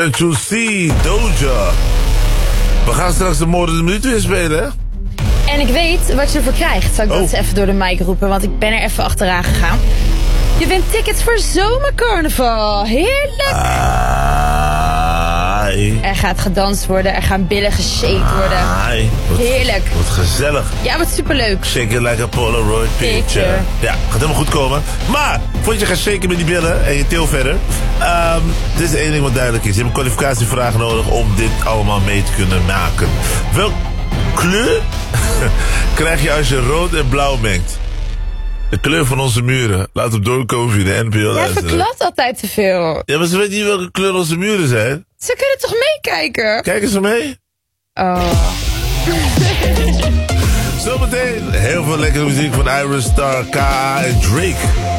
To see Doja. We gaan straks de Moord in de Minuut weer spelen, hè? En ik weet wat je ervoor krijgt. Zal ik dat eens even door de mic roepen, want ik ben er even achteraan gegaan. Je wint tickets voor Zomercarnaval. Heerlijk! Er gaat gedanst worden, er gaan billen geshaked worden. Heerlijk. Wat gezellig. Ja, wat superleuk. Shake it like a Polaroid picture. Ja, gaat helemaal goed komen. Maar, voordat je gaat shaken met die billen en je til verder. Dit is één ding wat duidelijk is. Je hebt een kwalificatievraag nodig om dit allemaal mee te kunnen maken. Welke kleur krijg je als je rood en blauw mengt? De kleur van onze muren. Laat hem doorkomen via de NPO. Jij verklapt altijd te veel. Ja, maar ze weten niet welke kleur onze muren zijn. Ze kunnen toch meekijken? Kijken ze mee? Oh. Zometeen heel veel lekkere muziek van Iris Star, K.A. en Drake.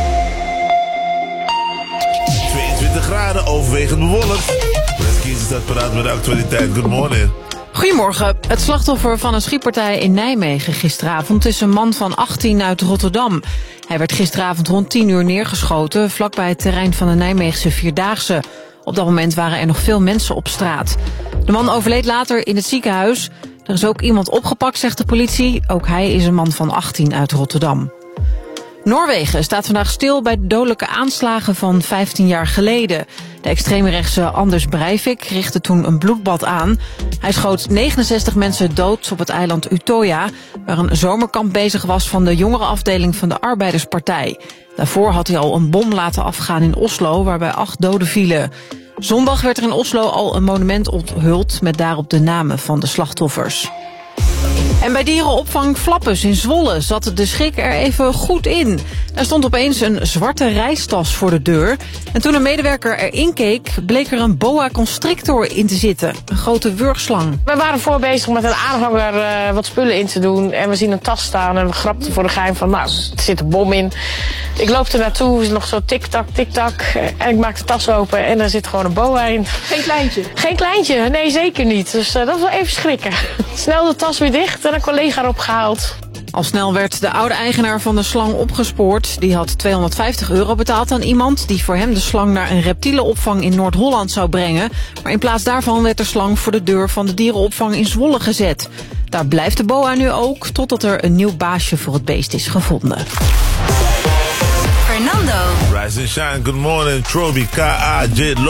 22 graden, overwegend bewolkt. Best Kiezer staat paraat met de actualiteit. Good morning. Goedemorgen. Het slachtoffer van een schietpartij in Nijmegen gisteravond is een man van 18 uit Rotterdam. Hij werd gisteravond rond 10 uur neergeschoten vlakbij het terrein van de Nijmeegse Vierdaagse. Op dat moment waren er nog veel mensen op straat. De man overleed later in het ziekenhuis. Er is ook iemand opgepakt, zegt de politie. Ook hij is een man van 18 uit Rotterdam. Noorwegen staat vandaag stil bij de dodelijke aanslagen van 15 jaar geleden. De extreemrechtse Anders Breivik richtte toen een bloedbad aan. Hij schoot 69 mensen dood op het eiland Utøya, waar een zomerkamp bezig was van de jongerenafdeling van de Arbeiderspartij. Daarvoor had hij al een bom laten afgaan in Oslo, waarbij 8 doden vielen. Zondag werd er in Oslo al een monument onthuld met daarop de namen van de slachtoffers. En bij dierenopvang Flappus in Zwolle zat de schrik er even goed in. Er stond opeens een zwarte reistas voor de deur. En toen een medewerker erin keek, bleek er een boa constrictor in te zitten. Een grote wurgslang. We waren voor bezig met een aanhanger wat spullen in te doen. En we zien een tas staan en we grapten voor de geheim van, nou, er zit een bom in. Ik loop er naartoe, nog zo tik-tak, tik-tak. En ik maak de tas open en er zit gewoon een boa in. Geen kleintje? Geen kleintje, nee zeker niet. Dus dat was wel even schrikken. Snel de tas weer dicht en een collega erop gehaald. Al snel werd de oude eigenaar van de slang opgespoord. Die had €250 betaald aan iemand die voor hem de slang naar een reptielenopvang in Noord-Holland zou brengen. Maar in plaats daarvan werd de slang voor de deur van de dierenopvang in Zwolle gezet. Daar blijft de boa nu ook, totdat er een nieuw baasje voor het beest is gevonden. Fernando. Rise and shine, good morning, Troby, K.A., J.